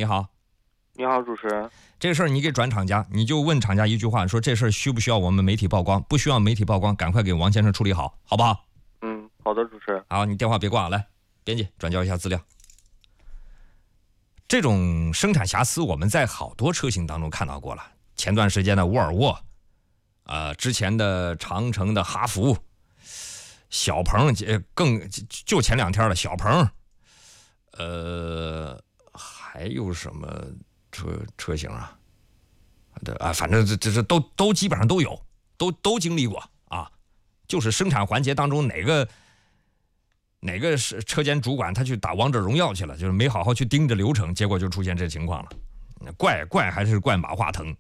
你好。 你好，主持人。 这事儿你给转厂家，你就问厂家一句话，说这事儿需不需要我们媒体曝光？不需要媒体曝光，赶快给王先生处理好，好不好？ 好的，主持人。 好，你电话别挂，来，编辑转交一下资料。这种生产瑕疵我们在好多车型当中看到过了，前段时间的沃尔沃，之前的长城的哈弗，小鹏就前2天了，小鹏，还有什么车型啊？反正这都基本上都有，都经历过啊。就是生产环节当中哪个车间主管他去打王者荣耀去了，就是没好好去盯着流程，结果就出现这情况了。怪还是怪马化腾